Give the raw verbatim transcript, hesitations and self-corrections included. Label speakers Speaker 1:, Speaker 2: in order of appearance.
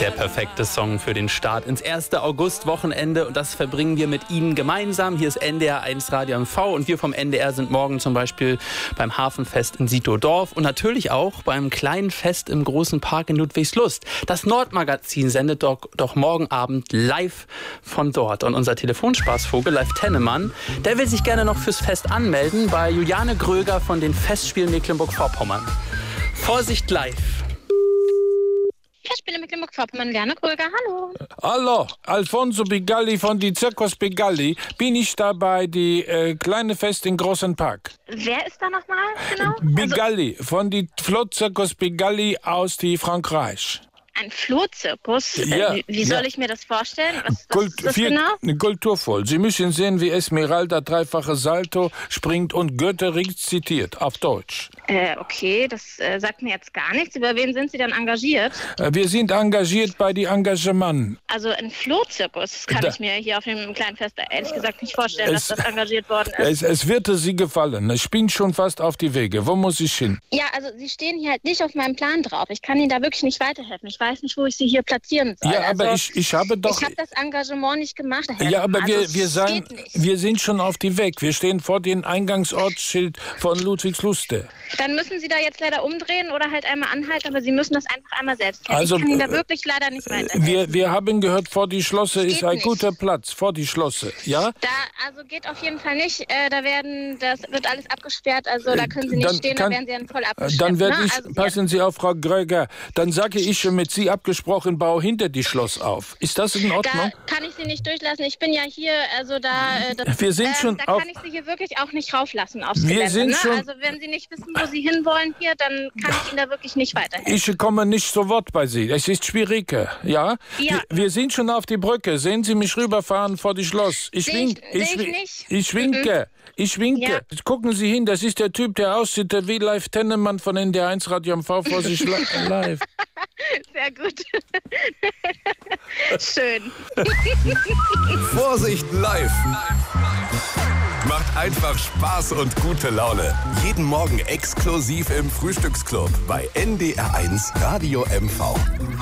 Speaker 1: Der perfekte Song für den Start ins erste August-Wochenende und das verbringen wir mit Ihnen gemeinsam. Hier ist N D R eins Radio M V und wir vom N D R sind morgen zum Beispiel beim Hafenfest in Sietodorf und natürlich auch beim kleinen Fest im großen Park in Ludwigslust. Das Nordmagazin sendet doch, doch morgen Abend live von dort. Und unser Telefonspaßvogel, Leif Tennemann, der will sich gerne noch fürs Fest anmelden bei Juliane Gröger von den Festspielen Mecklenburg-Vorpommern. Vorsicht live!
Speaker 2: Festspiele Mecklenburg-Vorpommern, Juliane Gröger, hallo.
Speaker 3: Hallo, Alfonso Bigalli von die Zirkus Bigalli. Bin ich da bei die äh, kleine Fest im großen Park?
Speaker 2: Wer ist da nochmal genau?
Speaker 3: Bigalli, also, von die Flotzirkus Bigalli aus die Frankreich.
Speaker 2: Ein Flohzirkus?
Speaker 3: Ja,
Speaker 2: wie, wie soll
Speaker 3: ja.
Speaker 2: ich mir das vorstellen? Was, was
Speaker 3: Kult,
Speaker 2: ist das
Speaker 3: viel,
Speaker 2: genau?
Speaker 3: Kulturvoll. Sie müssen sehen, wie Esmeralda dreifache Salto springt und Goethe rezitiert, auf Deutsch.
Speaker 2: Äh, okay, das äh, sagt mir jetzt gar nichts. Über wen sind Sie dann engagiert?
Speaker 3: Äh, wir sind engagiert bei die Engagement.
Speaker 2: Also ein Flohzirkus, das kann
Speaker 3: Da,
Speaker 2: ich mir hier auf dem kleinen Fest ehrlich gesagt nicht vorstellen,
Speaker 3: es,
Speaker 2: dass das engagiert worden ist.
Speaker 3: Es, es wird Sie gefallen. Ich bin schon fast auf die Wege. Wo muss ich hin?
Speaker 2: Ja, also Sie stehen hier halt nicht auf meinem Plan drauf. Ich kann Ihnen da wirklich nicht weiterhelfen. Ich weiß nicht, wo ich Sie hier platzieren soll.
Speaker 3: Ja, aber
Speaker 2: also,
Speaker 3: ich, ich habe doch...
Speaker 2: Ich habe das Engagement nicht gemacht.
Speaker 3: Ja, aber
Speaker 2: also,
Speaker 3: wir, wir, sein, wir sind schon auf die Weg. Wir stehen vor dem Eingangsortsschild von Ludwigsluste.
Speaker 2: Dann müssen Sie da jetzt leider umdrehen oder halt einmal anhalten, aber Sie müssen das einfach einmal selbst kennen.
Speaker 3: Also,
Speaker 2: ich kann Ihnen da wirklich leider nicht weiterhelfen.
Speaker 3: Wir, wir haben gehört, vor die Schlosse ist ein
Speaker 2: nicht.
Speaker 3: guter Platz. Vor die Schlosse, ja?
Speaker 2: Da, also geht auf jeden Fall nicht. Äh, da werden, das wird alles abgesperrt. Also da können Sie nicht
Speaker 3: Dann
Speaker 2: stehen,
Speaker 3: kann,
Speaker 2: da werden Sie dann voll abgesperrt.
Speaker 3: Dann werde
Speaker 2: ne?
Speaker 3: ich,
Speaker 2: also,
Speaker 3: passen Sie auf, Frau Gröger, dann sage ich mit Sie abgesprochen, baue hinter die Schloss auf. Ist das in Ordnung?
Speaker 2: Da kann ich Sie nicht durchlassen. Ich bin ja hier, also da, äh, das,
Speaker 3: wir sind
Speaker 2: äh,
Speaker 3: schon
Speaker 2: da
Speaker 3: auf,
Speaker 2: kann ich Sie hier wirklich auch nicht rauflassen aufs
Speaker 3: wir
Speaker 2: Gelände.
Speaker 3: sind
Speaker 2: Ne?
Speaker 3: schon,
Speaker 2: also wenn Sie nicht wissen, wo Sie hinwollen hier, dann kann ich Ihnen da wirklich nicht weiterhelfen.
Speaker 3: Ich komme nicht zu Wort bei Sie. Es ist schwieriger, ja?
Speaker 2: Ja.
Speaker 3: Wir, wir sind schon auf die Brücke. Sehen Sie mich rüberfahren vor die Schloss. Ich,
Speaker 2: Seh
Speaker 3: wink,
Speaker 2: ich-
Speaker 3: ich,
Speaker 2: seh ich
Speaker 3: wi-
Speaker 2: nicht.
Speaker 3: ich winke. Ich winke.
Speaker 2: Ja.
Speaker 3: Gucken Sie hin, das ist der Typ, der aussieht wie Leif Tennemann von N D R eins Radio M V vor sich li- live.
Speaker 2: Sehr gut. Schön.
Speaker 4: Vorsicht live! Macht einfach Spaß und gute Laune. Jeden Morgen exklusiv im Frühstücksclub bei N D R eins Radio M V.